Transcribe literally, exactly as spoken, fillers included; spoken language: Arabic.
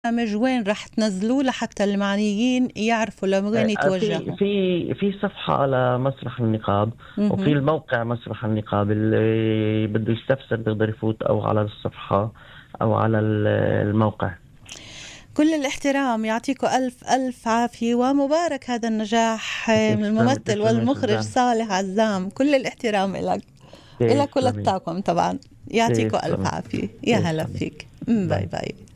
برنامج وين رح تنزلوه لحتى المعنيين يعرفوا لوين يتوجهوا؟ في في في صفحة على مسرح النقاب، وفي مهم. الموقع مسرح النقاب، اللي بده يستفسر بيقدر يفوت أو على الصفحة أو على الموقع. كل الاحترام، يعطيكم ألف ألف عافية ومبارك هذا النجاح من تسلمي الممثل تسلمي يا والمخرج سوزان. صالح عزام. كل الاحترام لك، إلك تسلمي وللطاقم طبعا. يعطيكم ألف تسلمي عافية. يا هلا تسلمي. فيك. باي باي. باي.